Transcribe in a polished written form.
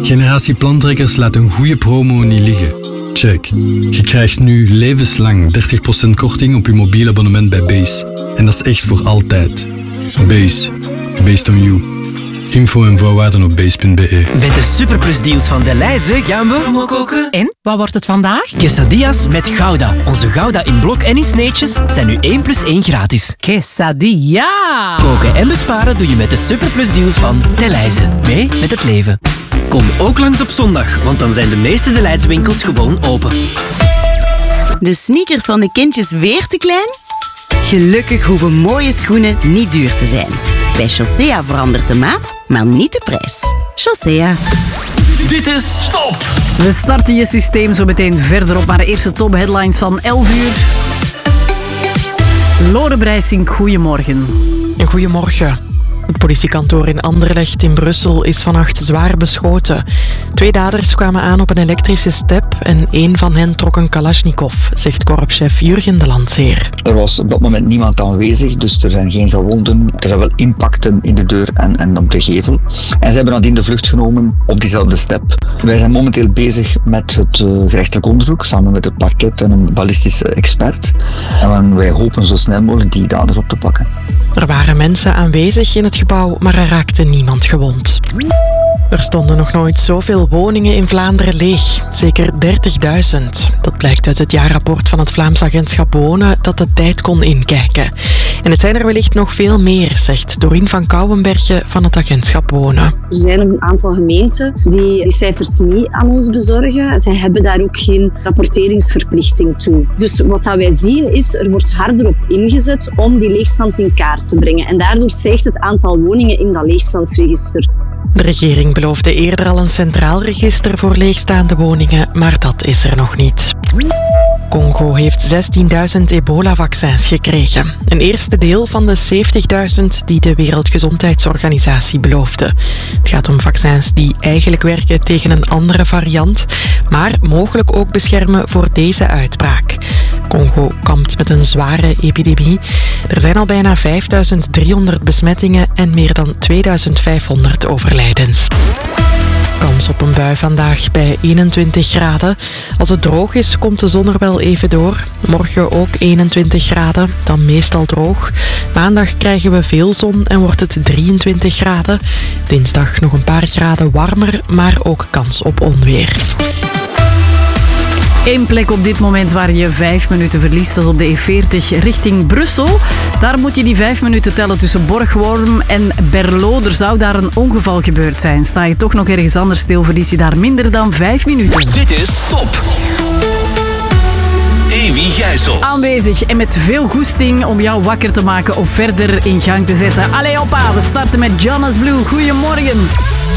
Generatie Plantrekkers laat een goede promo niet liggen. Check. Je krijgt nu levenslang 30% korting op je mobiel abonnement bij Base. En dat is echt voor altijd. Base. Based on you. Info en voorwaarden op base.be. Met de superplusdeals van Delhaize gaan we koken. En, wat wordt het vandaag? Quesadillas met Gouda. Onze Gouda in blok en in sneetjes zijn nu 1 + 1 gratis. Quesadilla! Koken en besparen doe je met de superplusdeals van Delhaize. Mee met het leven. Kom ook langs op zondag, want dan zijn de meeste Delhaize winkels gewoon open. De sneakers van de kindjes weer te klein? Gelukkig hoeven mooie schoenen niet duur te zijn. Bij Chaussea verandert de maat, maar niet de prijs. Chaussea. Dit is Top! We starten je systeem zo meteen verder op, maar de eerste top-headlines van 11 uur. Lore Breisink, goedemorgen. Goedemorgen. Het politiekantoor in Anderlecht in Brussel is vannacht zwaar beschoten. 2 daders kwamen aan op een elektrische step en 1 van hen trok een Kalashnikov, zegt korpschef Jurgen de Landseer. Er was op dat moment niemand aanwezig, dus er zijn geen gewonden. Er zijn wel impacten in de deur en op de gevel. En ze hebben nadien de vlucht genomen op diezelfde step. Wij zijn momenteel bezig met het gerechtelijk onderzoek, samen met het parket en een ballistische expert. En wij hopen zo snel mogelijk die daders op te pakken. Er waren mensen aanwezig in het gebouw, maar er raakte niemand gewond. Er stonden nog nooit zoveel woningen in Vlaanderen leeg. Zeker 30.000. Dat blijkt uit het jaarrapport van het Vlaams Agentschap Wonen dat de tijd kon inkijken. En het zijn er wellicht nog veel meer, zegt Dorien van Kouwenbergen van het Agentschap Wonen. Er zijn een aantal gemeenten die die cijfers niet aan ons bezorgen. Zij hebben daar ook geen rapporteringsverplichting toe. Dus wat wij zien is, er wordt harder op ingezet om die leegstand in kaart te brengen. En daardoor stijgt het aantal woningen in dat leegstandsregister. De regering beloofde eerder al een centraal register voor leegstaande woningen, maar dat is er nog niet. Congo heeft 16.000 ebola-vaccins gekregen. Een eerste deel van de 70.000 die de Wereldgezondheidsorganisatie beloofde. Het gaat om vaccins die eigenlijk werken tegen een andere variant, maar mogelijk ook beschermen voor deze uitbraak. Congo kampt met een zware epidemie. Er zijn al bijna 5.300 besmettingen en meer dan 2.500 overlijdens. Kans op een bui vandaag bij 21 graden. Als het droog is, komt de zon er wel even door. Morgen ook 21 graden, dan meestal droog. Maandag krijgen we veel zon en wordt het 23 graden. Dinsdag nog een paar graden warmer, maar ook kans op onweer. 1 plek op dit moment waar je 5 minuten verliest, dat is op de E40 richting Brussel. Daar moet je die 5 minuten tellen tussen Borgworm en Berlo. Er zou daar een ongeval gebeurd zijn. Sta je toch nog ergens anders stil, verlies je daar minder dan 5 minuten. Dit is Top! Evi Gijssel. Aanwezig en met veel goesting om jou wakker te maken of verder in gang te zetten. Allee hoppa, we starten met Jonas Blue. Goedemorgen.